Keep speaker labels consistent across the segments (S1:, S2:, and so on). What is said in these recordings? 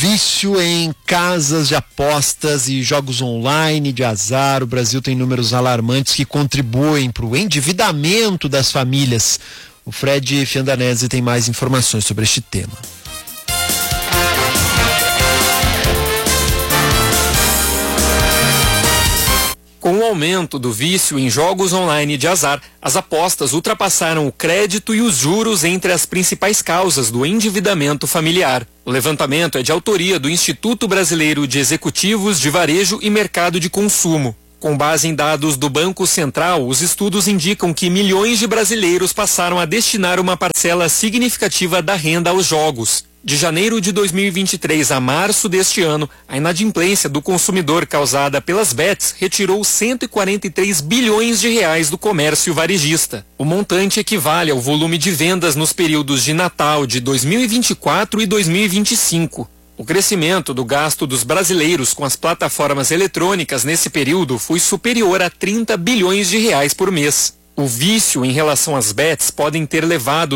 S1: vício em casas de apostas e jogos online de azar. O Brasil tem números alarmantes que contribuem para o endividamento das famílias. O Fred Fiandanese tem mais informações sobre este tema.
S2: Com o aumento do vício em jogos online de azar, as apostas ultrapassaram o crédito e os juros entre as principais causas do endividamento familiar. O levantamento é de autoria do Instituto Brasileiro de Executivos de Varejo e Mercado de Consumo. Com base em dados do Banco Central, os estudos indicam que milhões de brasileiros passaram a destinar uma parcela significativa da renda aos jogos. De janeiro de 2023 a março deste ano, a inadimplência do consumidor causada pelas bets retirou 143 bilhões de reais do comércio varejista. O montante equivale ao volume de vendas nos períodos de Natal de 2024 e 2025. O crescimento do gasto dos brasileiros com as plataformas eletrônicas nesse período foi superior a 30 bilhões de reais por mês. O vício em relação às bets podem ter levado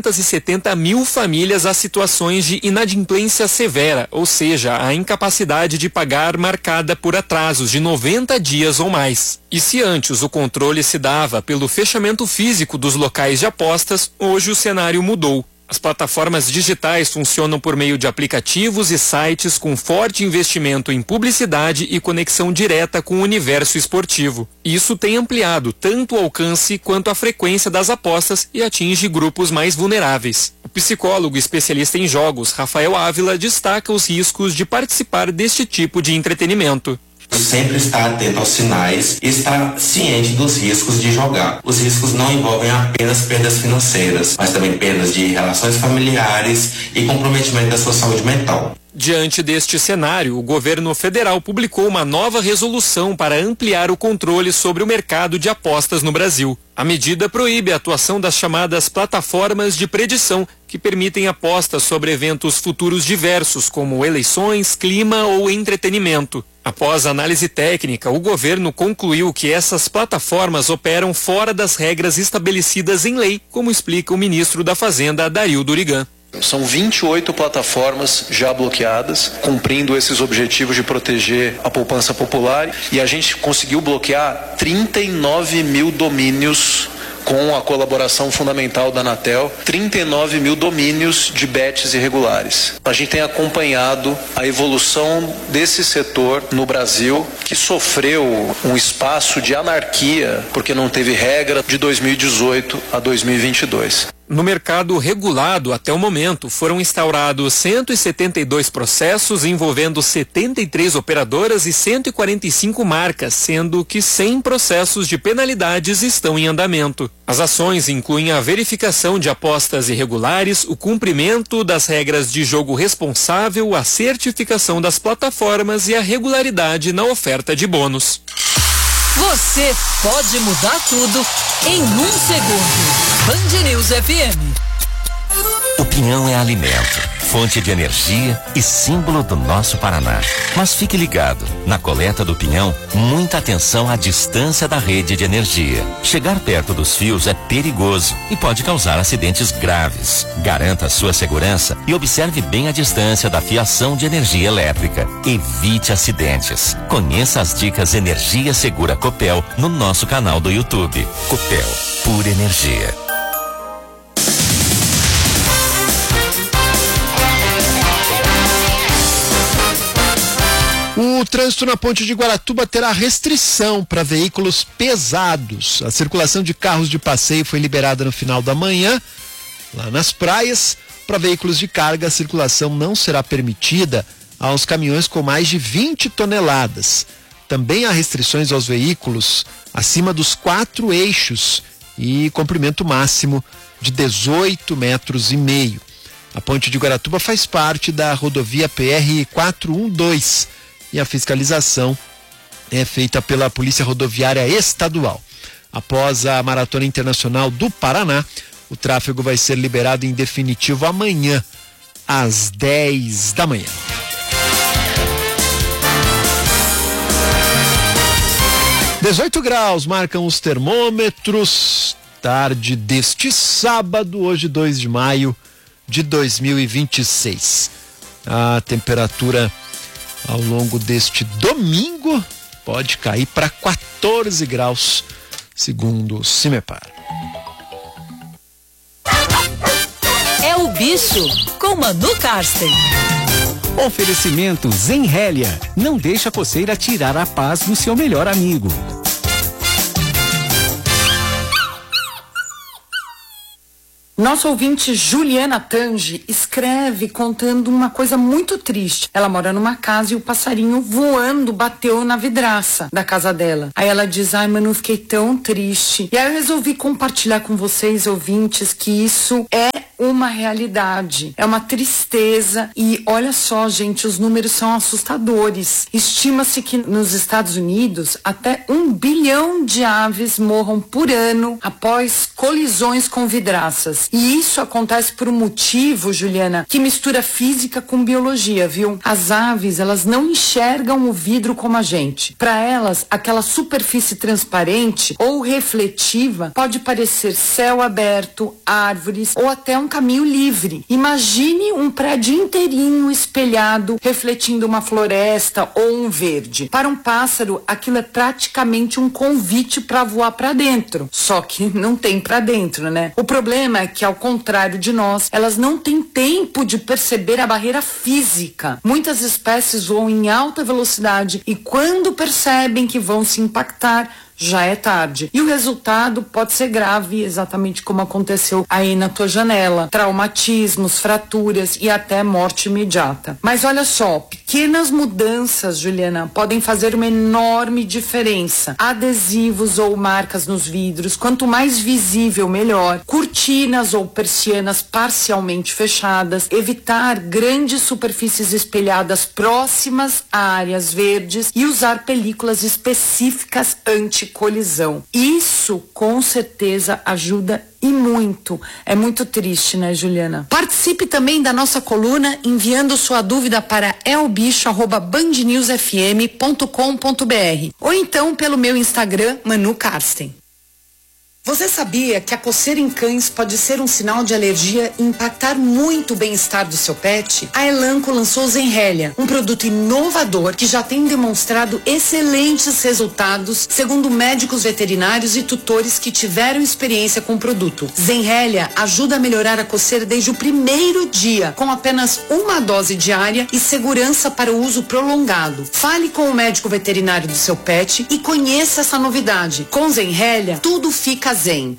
S2: 270 mil famílias a situações de inadimplência severa, ou seja, a incapacidade de pagar marcada por atrasos de 90 dias ou mais. E se antes o controle se dava pelo fechamento físico dos locais de apostas, hoje o cenário mudou. As plataformas digitais funcionam por meio de aplicativos e sites com forte investimento em publicidade e conexão direta com o universo esportivo. Isso tem ampliado tanto o alcance quanto a frequência das apostas e atinge grupos mais vulneráveis. O psicólogo especialista em jogos, Rafael Ávila, destaca os riscos de participar deste tipo de entretenimento.
S3: Sempre estar atento aos sinais e estar ciente dos riscos de jogar. Os riscos não envolvem apenas perdas financeiras, mas também perdas de relações familiares e comprometimento da sua saúde mental.
S2: Diante deste cenário, o governo federal publicou uma nova resolução para ampliar o controle sobre o mercado de apostas no Brasil. A medida proíbe a atuação das chamadas plataformas de predição, que permitem apostas sobre eventos futuros diversos, como eleições, clima ou entretenimento. Após análise técnica, o governo concluiu que essas plataformas operam fora das regras estabelecidas em lei, como explica o ministro da Fazenda, Darildo Urigan.
S4: São 28 plataformas já bloqueadas, cumprindo esses objetivos de proteger a poupança popular, e a gente conseguiu bloquear 39 mil domínios com a colaboração fundamental da Anatel, 39 mil domínios de bets irregulares. A gente tem acompanhado a evolução desse setor no Brasil, que sofreu um espaço de anarquia, porque não teve regra, de 2018 a 2022.
S2: No mercado regulado, até o momento, foram instaurados 172 processos envolvendo 73 operadoras e 145 marcas, sendo que 100 processos de penalidades estão em andamento. As ações incluem a verificação de apostas irregulares, o cumprimento das regras de jogo responsável, a certificação das plataformas e a regularidade na oferta de bônus.
S5: Você pode mudar tudo em 1 segundo. Band News FM.
S6: O pinhão é alimento, fonte de energia e símbolo do nosso Paraná. Mas fique ligado, na coleta do pinhão, muita atenção à distância da rede de energia. Chegar perto dos fios é perigoso e pode causar acidentes graves. Garanta a sua segurança e observe bem a distância da fiação de energia elétrica. Evite acidentes. Conheça as dicas Energia Segura Copel no nosso canal do YouTube. Copel, pura energia.
S1: O trânsito na ponte de Guaratuba terá restrição para veículos pesados. A circulação de carros de passeio foi liberada no final da manhã, lá nas praias. Para veículos de carga, a circulação não será permitida aos caminhões com mais de 20 toneladas. Também há restrições aos veículos acima dos 4 eixos e comprimento máximo de 18,5 metros. A ponte de Guaratuba faz parte da rodovia PR 412. E a fiscalização é feita pela Polícia Rodoviária Estadual. Após a Maratona Internacional do Paraná, o tráfego vai ser liberado em definitivo amanhã, às 10 da manhã. – 18 graus marcam os termômetros, tarde deste sábado, hoje 2 de maio de 2026. A temperatura ao longo deste domingo pode cair para 14 graus, segundo o CIMEPAR.
S5: É o Bicho, com Manu Karsten.
S7: Oferecimento Zenrélia. Não deixa a coceira tirar a paz do seu melhor amigo.
S8: Nosso ouvinte Juliana Tange escreve contando uma coisa muito triste. Ela mora numa casa e o passarinho voando bateu na vidraça da casa dela. Aí ela diz, ai, mano, eu fiquei tão triste. E aí eu resolvi compartilhar com vocês, ouvintes, que isso é uma realidade. É uma tristeza e olha só, gente, os números são assustadores. Estima-se que nos Estados Unidos até 1 bilhão de aves morram por ano após colisões com vidraças. E isso acontece por um motivo, Juliana, que mistura física com biologia, viu? As aves, elas não enxergam o vidro como a gente. Para elas, aquela superfície transparente ou refletiva pode parecer céu aberto, árvores ou até um caminho livre. Imagine um prédio inteirinho espelhado, refletindo uma floresta ou um verde. Para um pássaro, aquilo é praticamente um convite para voar para dentro. Só que não tem para dentro, né? O problema é que, ao contrário de nós, elas não têm tempo de perceber a barreira física. Muitas espécies voam em alta velocidade e quando percebem que vão se impactar, já é tarde. E o resultado pode ser grave, exatamente como aconteceu aí na tua janela. Traumatismos, fraturas e até morte imediata. Mas olha só, pequenas mudanças, Juliana, podem fazer uma enorme diferença. Adesivos ou marcas nos vidros, quanto mais visível, melhor. Cortinas ou persianas parcialmente fechadas. Evitar grandes superfícies espelhadas próximas a áreas verdes e usar películas específicas anti-colisão. Isso com certeza ajuda e muito. É muito triste, né, Juliana? Participe também da nossa coluna enviando sua dúvida para elbicho@bandnewsfm.com.br ou então pelo meu Instagram, Manu Karsten. Você sabia que a coceira em cães pode ser um sinal de alergia e impactar muito o bem-estar do seu pet? A Elanco lançou Zenrélia, um produto inovador que já tem demonstrado excelentes resultados, segundo médicos veterinários e tutores que tiveram experiência com o produto. Zenrélia ajuda a melhorar a coceira desde o primeiro dia, com apenas uma dose diária e segurança para o uso prolongado. Fale com o médico veterinário do seu pet e conheça essa novidade. Com Zenrélia, tudo fica zen.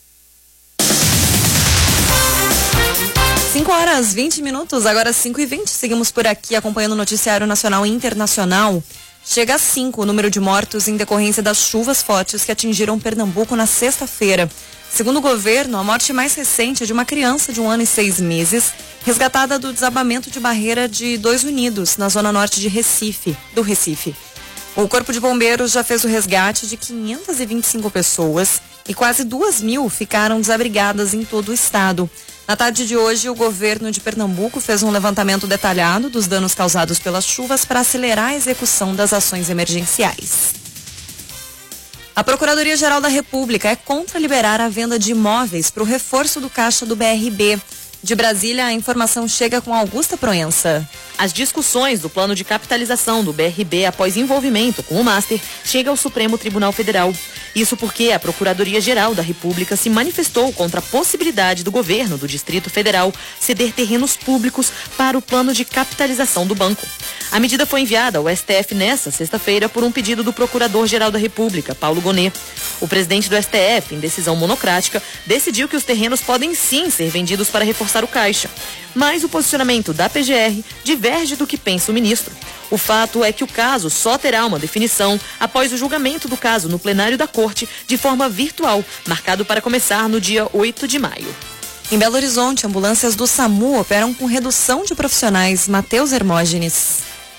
S9: 5h20, agora 5h20. Seguimos por aqui acompanhando o noticiário nacional e internacional. Chega a 5 o número de mortos em decorrência das chuvas fortes que atingiram Pernambuco na sexta-feira. Segundo o governo, a morte mais recente é de uma criança de 1 ano e 6 meses, resgatada do desabamento de barreira de Dois Unidos, na zona norte de Recife. O Corpo de Bombeiros já fez o resgate de 525 pessoas e quase 2.000 ficaram desabrigadas em todo o estado. Na tarde de hoje, o governo de Pernambuco fez um levantamento detalhado dos danos causados pelas chuvas para acelerar a execução das ações emergenciais. A Procuradoria-Geral da República é contra liberar a venda de imóveis para o reforço do caixa do BRB. De Brasília, a informação chega com Augusta Proença.
S10: As discussões do plano de capitalização do BRB após envolvimento com o Master chega ao Supremo Tribunal Federal. Isso porque a Procuradoria-Geral da República se manifestou contra a possibilidade do governo do Distrito Federal ceder terrenos públicos para o plano de capitalização do banco. A medida foi enviada ao STF nesta sexta-feira por um pedido do Procurador-Geral da República, Paulo Gonet. O presidente do STF, em decisão monocrática, decidiu que os terrenos podem sim ser vendidos para reforçar o caixa. Mas o posicionamento da PGR diverge do que pensa o ministro. O fato é que o caso só terá uma definição após o julgamento do caso no plenário da Corte de forma virtual, marcado para começar no dia 8 de maio.
S9: Em Belo Horizonte, ambulâncias do SAMU operam com redução de profissionais. Matheus Hermógenes.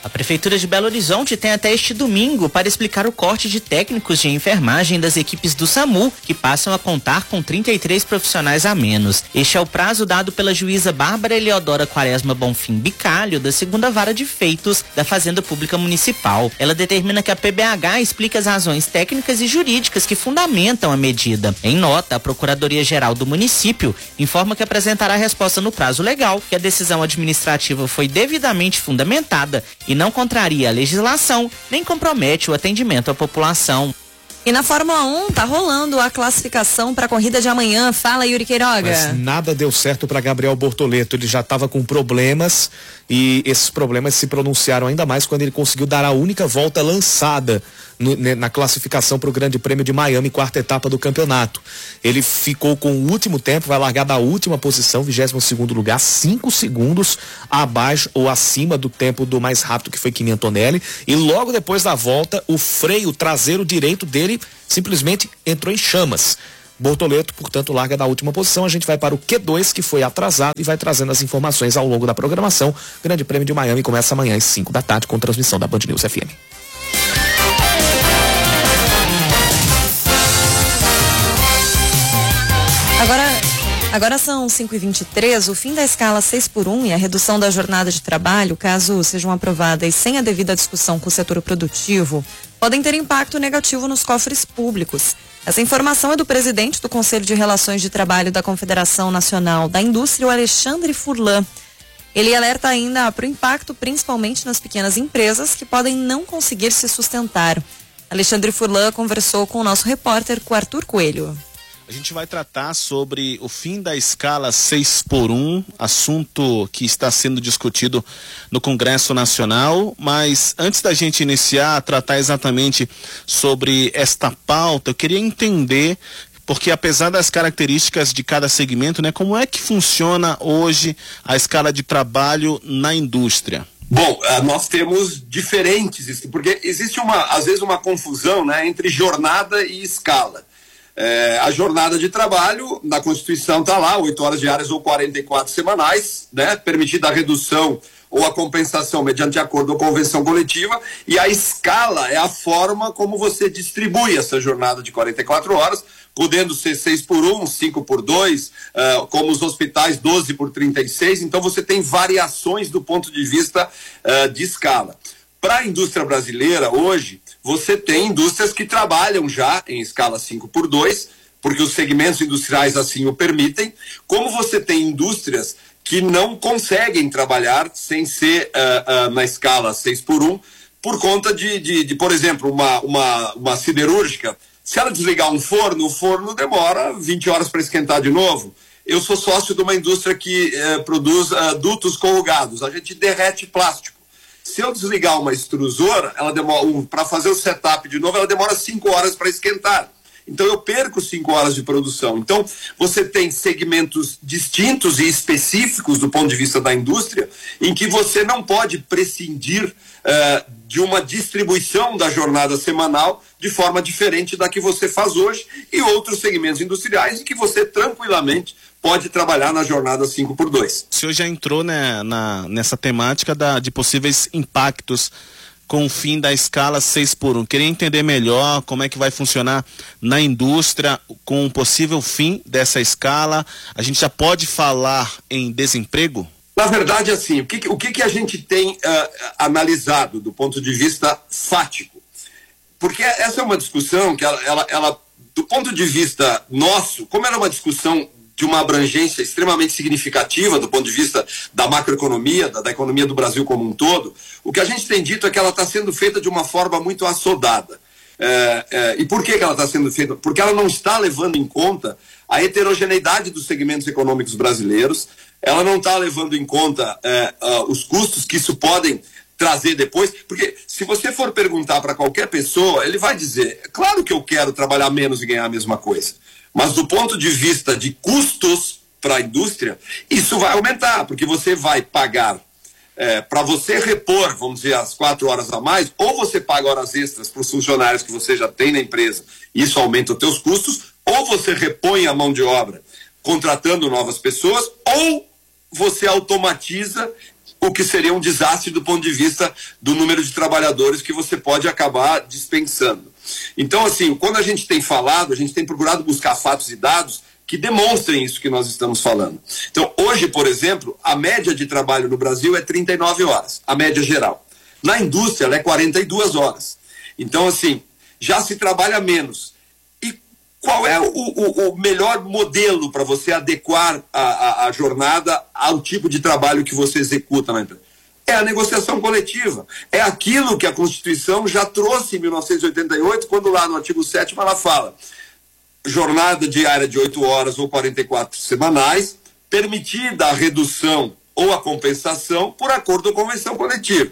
S11: A Prefeitura de Belo Horizonte tem até este domingo para explicar o corte de técnicos de enfermagem das equipes do SAMU, que passam a contar com 33 profissionais a menos. Este é o prazo dado pela juíza Bárbara Eleodora Quaresma Bonfim Bicalho, da 2ª Vara de Feitos da Fazenda Pública Municipal. Ela determina que a PBH explique as razões técnicas e jurídicas que fundamentam a medida. Em nota, a Procuradoria-Geral do município informa que apresentará a resposta no prazo legal, que a decisão administrativa foi devidamente fundamentada e não contraria a legislação, nem compromete o atendimento à população.
S9: E na Fórmula 1 tá rolando a classificação para a corrida de amanhã. Fala, Yuri Queiroga.
S12: Mas nada deu certo para Gabriel Bortoleto. Ele já estava com problemas e esses problemas se pronunciaram ainda mais quando ele conseguiu dar a única volta lançada na classificação para o Grande Prêmio de Miami, 4ª etapa do campeonato. Ele ficou com o último tempo, vai largar da última posição, 22º lugar, 5 segundos abaixo ou acima do tempo do mais rápido, que foi Kimi Antonelli. E logo depois da volta, o freio traseiro direito dele simplesmente entrou em chamas. Bortoleto, portanto, larga da última posição. A gente vai para o Q2, que foi atrasado, e vai trazendo as informações ao longo da programação. Grande Prêmio de Miami começa amanhã às 5 da tarde com transmissão da Band News FM.
S9: Agora são 5h23, o fim da escala 6x1 e a redução da jornada de trabalho, caso sejam aprovadas sem a devida discussão com o setor produtivo, podem ter impacto negativo nos cofres públicos. Essa informação é do presidente do Conselho de Relações de Trabalho da Confederação Nacional da Indústria, o Alexandre Furlan. Ele alerta ainda para o impacto principalmente nas pequenas empresas que podem não conseguir se sustentar. Alexandre Furlan conversou com o nosso repórter, com Arthur Coelho.
S13: A gente vai tratar sobre o fim da escala 6x1, assunto que está sendo discutido no Congresso Nacional, mas antes da gente iniciar a tratar exatamente sobre esta pauta, eu queria entender, porque apesar das características de cada segmento, né, como é que funciona hoje a escala de trabalho na indústria?
S14: Bom, nós temos diferentes, porque existe às vezes uma confusão, né, entre jornada e escala. A jornada de trabalho, na Constituição está lá, 8 horas diárias ou 44 semanais, né? Permitida a redução ou a compensação mediante acordo ou convenção coletiva, e a escala é a forma como você distribui essa jornada de 44 horas, podendo ser 6x1, 5x2, como os hospitais 12x36, então você tem variações do ponto de vista de escala. Para a indústria brasileira, hoje, você tem indústrias que trabalham já em escala 5x2, porque os segmentos industriais assim o permitem, como você tem indústrias que não conseguem trabalhar sem ser na escala 6x1, por conta de por exemplo, uma siderúrgica, se ela desligar um forno, o forno demora 20 horas para esquentar de novo. Eu sou sócio de uma indústria que produz dutos corrugados, a gente derrete plástico. Se eu desligar uma extrusora, ela demora para fazer o setup de novo, ela demora 5 horas para esquentar. Então eu perco 5 horas de produção. Então você tem segmentos distintos e específicos do ponto de vista da indústria, em que você não pode prescindir de uma distribuição da jornada semanal de forma diferente da que você faz hoje, e outros segmentos industriais em que você tranquilamente pode trabalhar na jornada 5x2.
S13: O senhor já entrou, né, nessa temática de possíveis impactos com o fim da escala 6x1. Queria entender melhor como é que vai funcionar na indústria com o possível fim dessa escala. A gente já pode falar em desemprego?
S14: Na verdade, assim, o que a gente tem analisado do ponto de vista fático? Porque essa é uma discussão que ela, do ponto de vista nosso, como era uma discussão de uma abrangência extremamente significativa do ponto de vista da macroeconomia, da economia do Brasil como um todo, o que a gente tem dito é que ela está sendo feita de uma forma muito assodada. E por que ela está sendo feita? Porque ela não está levando em conta a heterogeneidade dos segmentos econômicos brasileiros, ela não está levando em conta os custos que isso podem trazer depois, porque se você for perguntar para qualquer pessoa, ele vai dizer, claro que eu quero trabalhar menos e ganhar a mesma coisa, mas do ponto de vista de custos para a indústria, isso vai aumentar, porque você vai pagar para você repor, vamos dizer, as 4 horas a mais, ou você paga horas extras para os funcionários que você já tem na empresa, e isso aumenta os teus custos, ou você repõe a mão de obra contratando novas pessoas, ou você automatiza o que seria um desastre do ponto de vista do número de trabalhadores que você pode acabar dispensando. Então, assim, quando a gente tem falado, a gente tem procurado buscar fatos e dados que demonstrem isso que nós estamos falando. Então, hoje, por exemplo, a média de trabalho no Brasil é 39 horas, a média geral. Na indústria, ela é 42 horas. Então, assim, já se trabalha menos. E qual é o melhor modelo para você adequar a jornada ao tipo de trabalho que você executa na empresa? É a negociação coletiva. É aquilo que a Constituição já trouxe em 1988, quando lá no artigo 7º ela fala: jornada diária de 8 horas ou 44 semanais, permitida a redução ou a compensação por acordo ou convenção coletiva.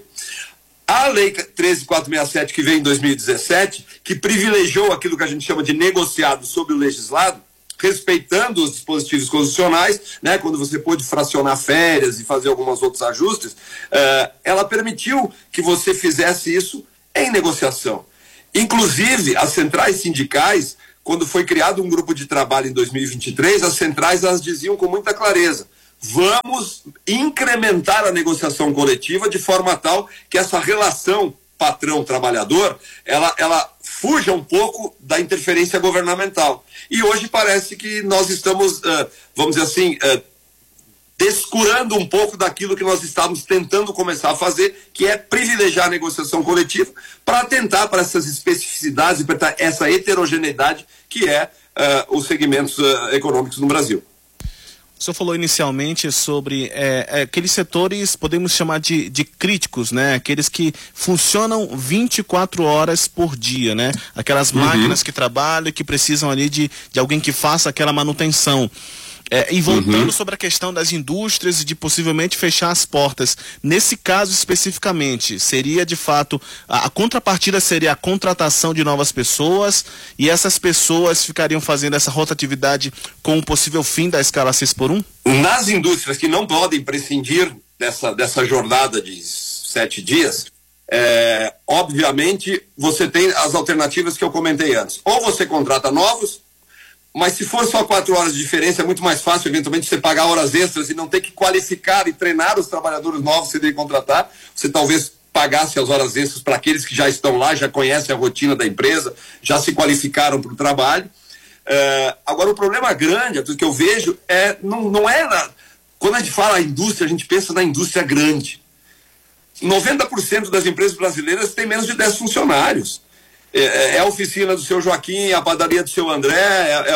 S14: A Lei 13.467, que veio em 2017, que privilegiou aquilo que a gente chama de negociado sobre o legislado, respeitando os dispositivos constitucionais, né, quando você pôde fracionar férias e fazer alguns outros ajustes, ela permitiu que você fizesse isso em negociação. Inclusive, as centrais sindicais, quando foi criado um grupo de trabalho em 2023, as centrais elas diziam com muita clareza: vamos incrementar a negociação coletiva de forma tal que essa relação patrão-trabalhador, ela fuja um pouco da interferência governamental. E hoje parece que nós estamos, vamos dizer assim, descurando um pouco daquilo que nós estávamos tentando começar a fazer, que é privilegiar a negociação coletiva para atentar para essas especificidades e para essa heterogeneidade que é os segmentos econômicos no Brasil.
S13: O senhor falou inicialmente sobre aqueles setores, podemos chamar de críticos, né? Aqueles que funcionam 24 horas por dia, né? Aquelas máquinas que trabalham e que precisam ali de alguém que faça aquela manutenção. E voltando sobre a questão das indústrias e de possivelmente fechar as portas, nesse caso especificamente, seria de fato, a contrapartida seria a contratação de novas pessoas, e essas pessoas ficariam fazendo essa rotatividade com o possível fim da escala 6x1?
S14: Nas indústrias que não podem prescindir dessa jornada de 7 dias, obviamente você tem as alternativas que eu comentei antes. Ou você contrata novos, mas se for só 4 horas de diferença, é muito mais fácil, eventualmente, você pagar horas extras e não ter que qualificar e treinar os trabalhadores novos que você deve contratar. Você talvez pagasse as horas extras para aqueles que já estão lá, já conhecem a rotina da empresa, já se qualificaram para o trabalho. Agora, o problema grande, aquilo que eu vejo, não é... Quando a gente fala indústria, a gente pensa na indústria grande. 90% das empresas brasileiras têm menos de 10 funcionários. É a oficina do seu Joaquim, a padaria do seu André, é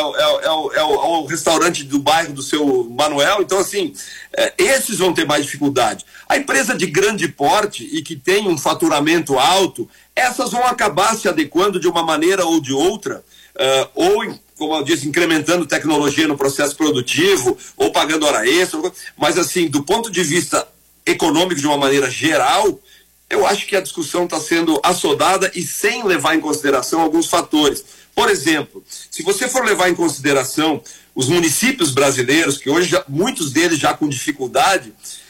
S14: o restaurante do bairro do seu Manuel. Então, assim, esses vão ter mais dificuldade. A empresa de grande porte e que tem um faturamento alto, essas vão acabar se adequando de uma maneira ou de outra, ou, como eu disse, incrementando tecnologia no processo produtivo, ou pagando hora extra. Mas, assim, do ponto de vista econômico, de uma maneira geral, eu acho que a discussão está sendo assodada e sem levar em consideração alguns fatores. Por exemplo, se você for levar em consideração os municípios brasileiros, que hoje muitos deles já com dificuldade,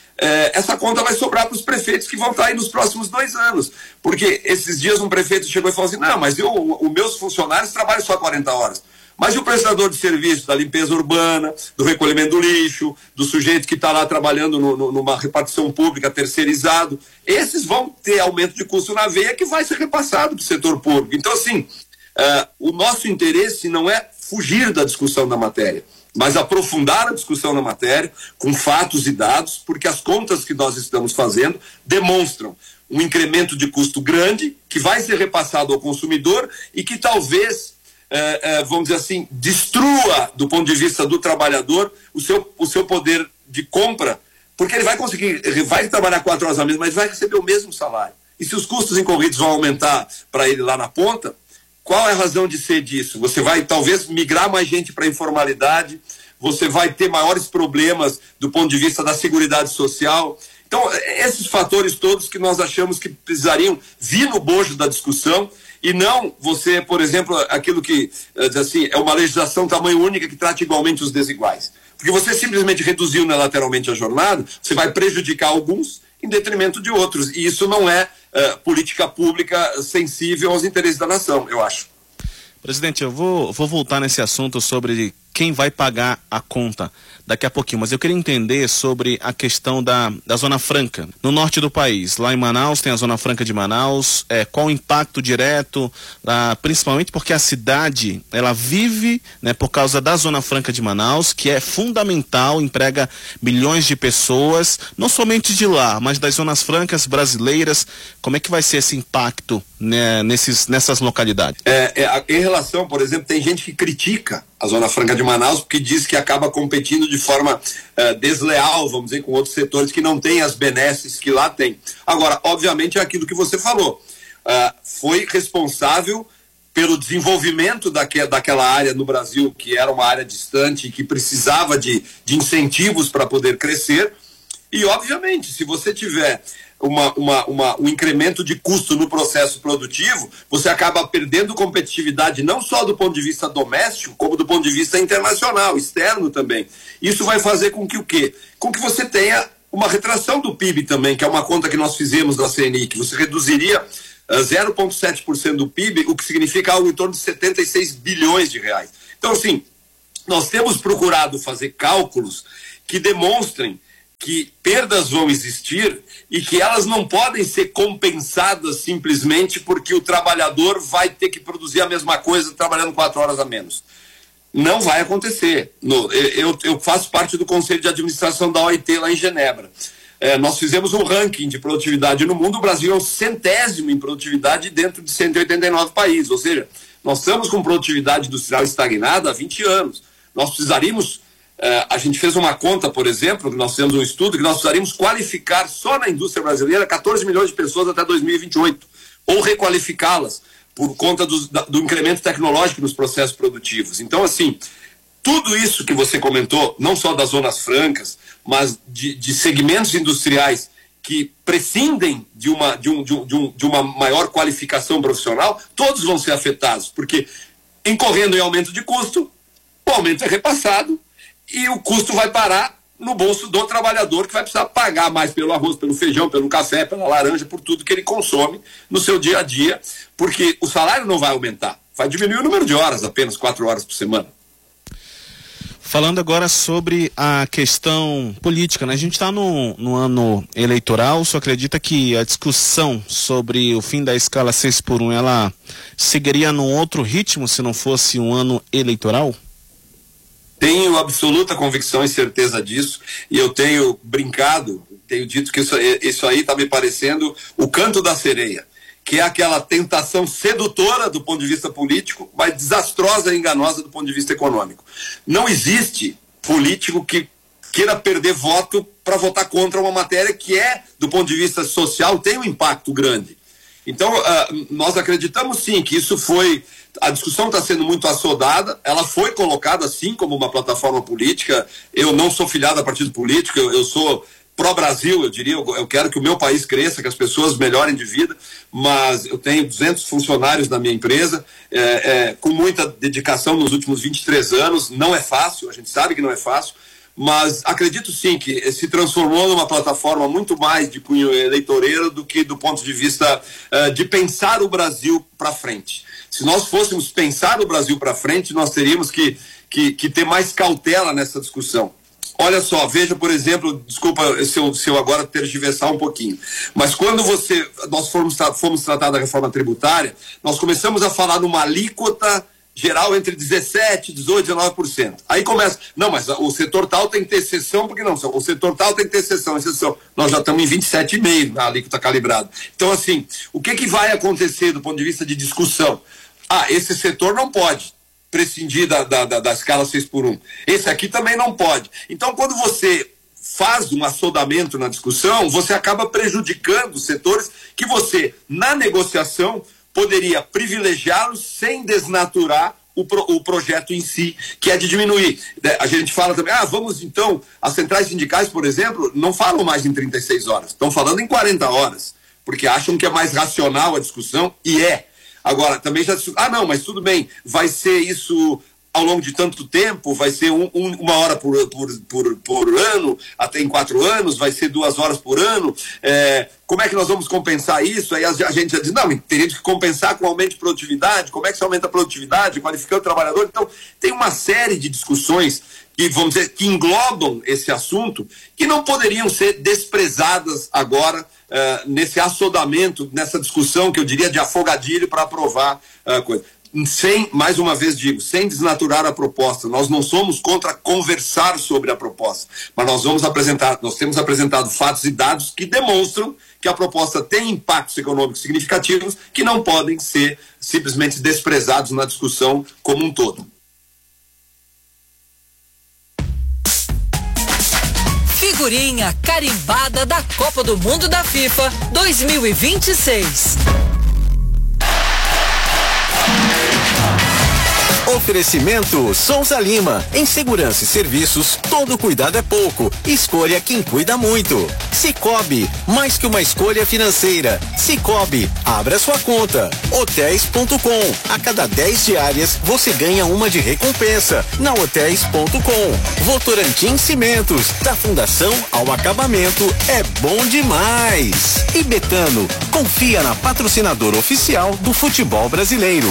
S14: essa conta vai sobrar para os prefeitos que vão estar aí nos próximos 2 anos. Porque esses dias um prefeito chegou e falou assim: não, mas os meus funcionários trabalham só 40 horas. Mas e o prestador de serviço da limpeza urbana, do recolhimento do lixo, do sujeito que está lá trabalhando numa repartição pública terceirizado? Esses vão ter aumento de custo na veia que vai ser repassado para o setor público. Então, assim, o nosso interesse não é fugir da discussão da matéria, mas aprofundar a discussão na matéria com fatos e dados, porque as contas que nós estamos fazendo demonstram um incremento de custo grande que vai ser repassado ao consumidor e que talvez... vamos dizer assim, destrua do ponto de vista do trabalhador o seu poder de compra, porque ele vai trabalhar 4 horas a menos, mas vai receber o mesmo salário. E se os custos incorridos vão aumentar para ele lá na ponta, qual é a razão de ser disso? Você vai talvez migrar mais gente para a informalidade, você vai ter maiores problemas do ponto de vista da seguridade social. Então, esses fatores todos que nós achamos que precisariam vir no bojo da discussão, e não você, por exemplo, aquilo que assim, é uma legislação tamanho única que trata igualmente os desiguais. Porque você simplesmente reduziu unilateralmente a jornada, você vai prejudicar alguns em detrimento de outros. E isso não é política pública sensível aos interesses da nação, eu acho.
S13: Presidente, eu vou voltar nesse assunto sobre quem vai pagar a conta daqui a pouquinho. Mas eu queria entender sobre a questão da Zona Franca, no norte do país. Lá em Manaus tem a Zona Franca de Manaus. Qual o impacto direto, principalmente porque a cidade, ela vive, né, por causa da Zona Franca de Manaus, que é fundamental, emprega milhões de pessoas, não somente de lá, mas das zonas francas brasileiras. Como é que vai ser esse impacto, né, nessas localidades?
S14: Em relação, por exemplo, tem gente que critica a Zona Franca de Manaus porque diz que acaba competindo de forma desleal, vamos dizer, com outros setores que não têm as benesses que lá tem. Agora, obviamente, é aquilo que você falou. Foi responsável pelo desenvolvimento daquela área no Brasil, que era uma área distante e que precisava de incentivos para poder crescer. E, obviamente, se você tiver um incremento de custo no processo produtivo, você acaba perdendo competitividade não só do ponto de vista doméstico, como do ponto de vista internacional, externo também. Isso vai fazer com que o quê? Com que você tenha uma retração do PIB também, que é uma conta que nós fizemos da CNI, que você reduziria 0,7% do PIB, o que significa algo em torno de 76 bilhões de reais. Então, assim, nós temos procurado fazer cálculos que demonstrem que perdas vão existir e que elas não podem ser compensadas simplesmente porque o trabalhador vai ter que produzir a mesma coisa trabalhando 4 horas a menos. Não vai acontecer. Eu faço parte do Conselho de Administração da OIT lá em Genebra. Nós fizemos um ranking de produtividade no mundo. O Brasil é o 100º em produtividade dentro de 189 países. Ou seja, nós estamos com produtividade industrial estagnada há 20 anos. Nós precisaríamos... a gente fez uma conta, por exemplo, nós fizemos um estudo que nós precisaríamos qualificar só na indústria brasileira 14 milhões de pessoas até 2028, ou requalificá-las por conta do incremento tecnológico nos processos produtivos. Então, assim, tudo isso que você comentou, não só das zonas francas, mas de segmentos industriais que prescindem de uma maior qualificação profissional, todos vão ser afetados, porque incorrendo em aumento de custo, o aumento é repassado, e o custo vai parar no bolso do trabalhador, que vai precisar pagar mais pelo arroz, pelo feijão, pelo café, pela laranja, por tudo que ele consome no seu dia a dia, porque o salário não vai aumentar, vai diminuir o número de horas, apenas 4 horas por semana.
S13: Falando agora sobre a questão política, né? A gente está no ano eleitoral. Só acredita que a discussão sobre o fim da escala 6x1, ela seguiria num outro ritmo se não fosse um ano eleitoral?
S14: Tenho absoluta convicção e certeza disso, e eu tenho brincado, tenho dito que isso aí está me parecendo o canto da sereia, que é aquela tentação sedutora do ponto de vista político, mas desastrosa e enganosa do ponto de vista econômico. Não existe político que queira perder voto para votar contra uma matéria que do ponto de vista social, tem um impacto grande. Então, nós acreditamos sim que isso foi... A discussão está sendo muito assodada, ela foi colocada sim como uma plataforma política. Eu não sou filiado a partido político, eu sou pró-Brasil, eu diria, eu quero que o meu país cresça, que as pessoas melhorem de vida, mas eu tenho 200 funcionários na minha empresa, com muita dedicação nos últimos 23 anos, não é fácil, a gente sabe que não é fácil, mas acredito sim que se transformou numa plataforma muito mais de cunho eleitoreiro do que do ponto de vista de pensar o Brasil para frente. Se nós fôssemos pensar o Brasil para frente, nós teríamos que ter mais cautela nessa discussão. Olha só, veja, por exemplo, desculpa se eu agora tergiversar um pouquinho, mas quando nós fomos tratar da reforma tributária, nós começamos a falar numa alíquota geral entre 17%, 18%, 19%. Aí começa, não, mas o setor tal tem que ter exceção, porque não, o setor tal tem que ter exceção. Nós já estamos em 27,5% na alíquota calibrada. Então, assim, o que vai acontecer do ponto de vista de discussão? Esse setor não pode prescindir da escala 6x1. Esse aqui também não pode. Então, quando você faz um assodamento na discussão, você acaba prejudicando os setores que você, na negociação, poderia privilegiá-los sem desnaturar o projeto em si, que é de diminuir. A gente fala também, vamos então, as centrais sindicais, por exemplo, não falam mais em 36 horas, estão falando em 40 horas, porque acham que é mais racional a discussão, e é. Agora, também já... não, mas tudo bem, vai ser isso ao longo de tanto tempo, vai ser uma hora por ano, até em 4 anos, vai ser 2 horas por ano. Como é que nós vamos compensar isso? Aí a gente já diz, não, teria que compensar com aumento de produtividade. Como é que se aumenta a produtividade, qualificando o trabalhador? Então, tem uma série de discussões que, vamos dizer, que englobam esse assunto, que não poderiam ser desprezadas agora nesse assodamento, nessa discussão que eu diria de afogadilho para aprovar a coisa. Mais uma vez digo, sem desnaturar a proposta, nós não somos contra conversar sobre a proposta, mas nós temos apresentado fatos e dados que demonstram que a proposta tem impactos econômicos significativos que não podem ser simplesmente desprezados na discussão como um todo.
S5: Figurinha carimbada da Copa do Mundo da FIFA 2026.
S15: Oferecimento Souza Lima. Em segurança e serviços, todo cuidado é pouco. Escolha quem cuida muito. Cicobi, mais que uma escolha financeira. Cicobi, abra sua conta. Hotéis.com. A cada 10 diárias, você ganha uma de recompensa. Na Hotéis.com. Votorantim Cimentos. Da fundação ao acabamento, é bom demais. E Betano, confia na patrocinadora oficial do futebol brasileiro.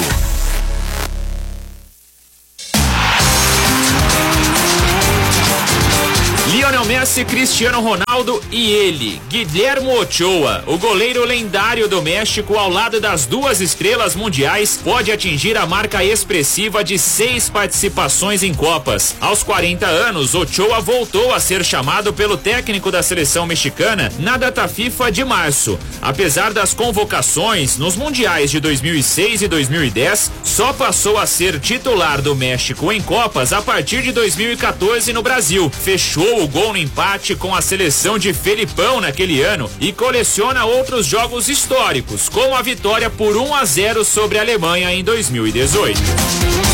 S16: Lionel Messi, Cristiano Ronaldo e ele, Guillermo Ochoa, o goleiro lendário do México, ao lado das 2 estrelas mundiais, pode atingir a marca expressiva de 6 participações em Copas. Aos 40 anos, Ochoa voltou a ser chamado pelo técnico da seleção mexicana na data FIFA de março. Apesar das convocações nos mundiais de 2006 e 2010, só passou a ser titular do México em Copas a partir de 2014 no Brasil. Fechou o gol no empate com a seleção de Felipão naquele ano e coleciona outros jogos históricos, como a vitória por 1-0 sobre a Alemanha em 2018.